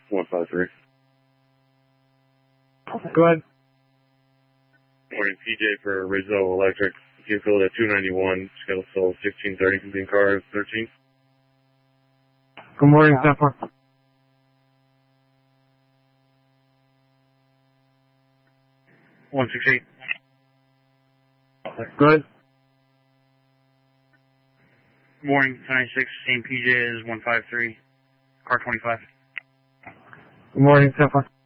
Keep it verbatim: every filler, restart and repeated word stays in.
one five three. Go ahead. Morning, P J for Rizzo Electric. Vehicle at two ninety-one, scheduled till sixteen thirty, completing car thirteen. Good morning, Zephyr. one six eight. Good. Morning, ninety-six, same P J as one five three, car twenty-five. Good morning, Zephyr.